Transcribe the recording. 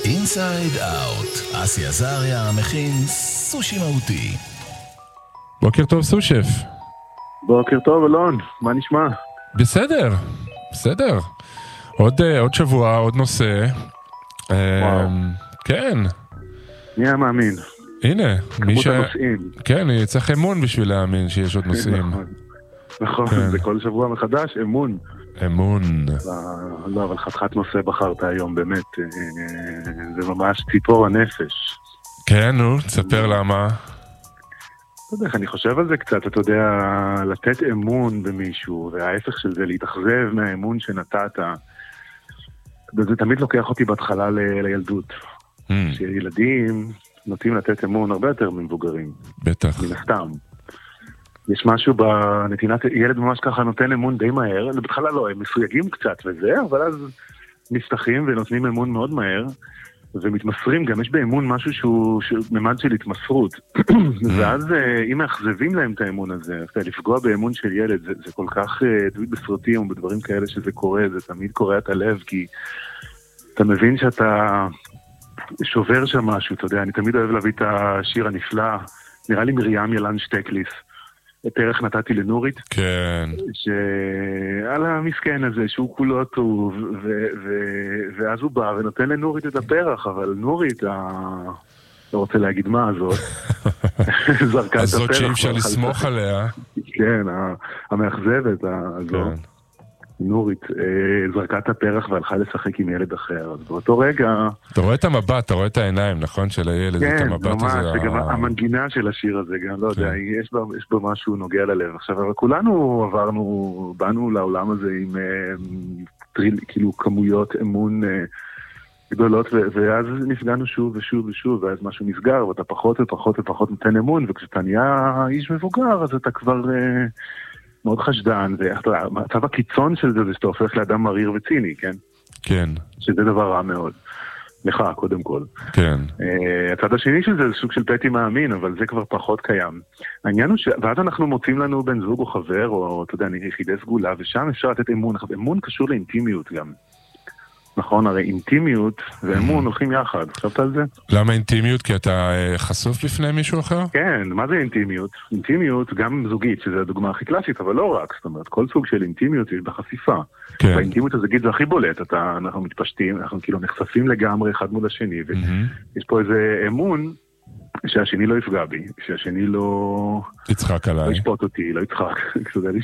אינסייד אאוט, אסי עזריה מכין סושי מהותי. בוקר טוב סושף. בוקר טוב אלון, מה נשמע? בסדר, בסדר. עוד שבוע, עוד נושא. כן. מי המאמין? הנה, כמות הנושאים. כן, צריך אמון בשביל להאמין שיש עוד נושאים. נכון, זה כל שבוע מחדש, אמון. אמון. לא, אבל חתיכת נושא בחרת היום, באמת. זה ממש ציפור הנפש. כן, נו, תספר למה. לא יודע, אני חושב על זה קצת, אתה יודע, לתת אמון במישהו, וההפך של זה, להתאכזב מהאמון שנתת. זה תמיד לוקח אותי בהתחלה לילדות. שילדים נוטים לתת אמון הרבה יותר ממבוגרים. בטח. מן הסתם. יש משהו בנתינת, ילד ממש ככה נותן אמון די מהר, בהתחלה לא, הם מסויגים קצת וזה, אבל אז נפתחים ונותנים אמון מאוד מהר, ומתמסרים, גם יש באמון משהו שהוא ממד של התמסרות, ואז אם מאכזבים להם את האמון הזה, לפגוע באמון של ילד, זה כל כך דוד בסרטים ובדברים כאלה שזה קורה, זה תמיד קורע את הלב, כי אתה מבין שאתה שובר שם משהו, אתה יודע, אני תמיד אוהב להביא את השיר הנפלא, נראה לי מרים ילן שטקליס, את ערך נתתי לנורית. כן. שעל המסכן הזה, שהוא כולו טוב, ואז הוא בא ונותן לנורית את הפרח, אבל נורית, לא רוצה להגיד מה הזאת, זרקה את הפרח. הזאת שאי אפשר לסמוך עליה. כן, המאכזבת הזאת. נורית זרקה את הפרח והלכה לשחק עם ילד אחר, אז באותו רגע... אתה רואה את המבט, אתה רואה את העיניים, נכון? של הילד, כן, את המבט ממש, הזה. וגם המנגינה של השיר הזה, גם לא יודע, יש בו משהו נוגע ללב. עכשיו, אבל כולנו עברנו, באנו לעולם הזה עם כאילו כמויות אמון גדולות, ואז נפגענו שוב ושוב ושוב, ואז משהו נסגר, ואתה פחות ופחות ופחות נותן אמון, וכשאתה נהיה איש מבוגר, אז אתה כבר... מאוד חשדן, והמצב הקיצון של זה שאתה הופך לאדם מריר וציני, כן? כן. שזה דבר רע מאוד. לך, קודם כל. כן. הצד השני של זה זה סוג של פטי מאמין, אבל זה כבר פחות קיים. העניין הוא ואז אנחנו מוצאים לנו בן זוג או חבר, או אתה יודע, יחידי סגולה, ושם אפשר לתת אמון. אמון קשור לאינטימיות גם. נכון, הרי אינטימיות ואמון הולכים יחד, חשבת על זה? למה אינטימיות? כי אתה חשוף בפני מישהו אחר? כן, מה זה אינטימיות? אינטימיות גם זוגית, שזו הדוגמה הכי קלאסית, אבל לא רק, זאת אומרת, כל סוג של אינטימיות יש בחשיפה. כן. והאינטימיות הזוגית זה הכי בולט, אנחנו מתפשטים, אנחנו כאילו נחשפים לגמרי אחד מול השני, ויש פה איזה אמון שהשני לא יפגע בי, שהשני לא... יצחק עליי. לא ישפוט אותי, לא יצחק,